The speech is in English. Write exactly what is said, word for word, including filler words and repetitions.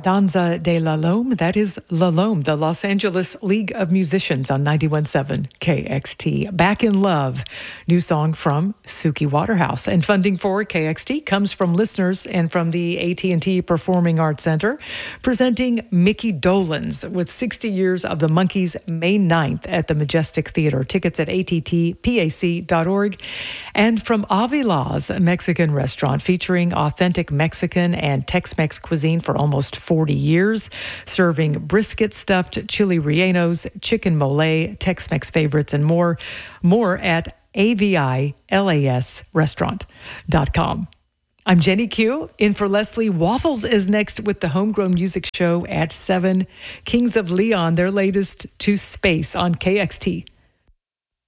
Danza de la Lome, that is La Lome, the Los Angeles League of Musicians on ninety-one point seven K X T. Back in Love, new song from Suki Waterhouse. And funding for K X T comes from listeners and from the A T and T Performing Arts Center, presenting Mickey Dolenz with sixty years of the Monkees, May ninth at the Majestic Theater. Tickets at A T T P A C dot org. And from Avila's Mexican restaurant, featuring authentic Mexican and Tex-Mex cuisine for almost forty years, serving brisket, stuffed chili rellenos, chicken mole, Tex-Mex favorites, and more. More at A V I L A S restaurant dot com. I'm Jenny Q, in for Leslie. Waffles is next with the Homegrown Music Show at seven. Kings of Leon, their latest, To Space on K X T.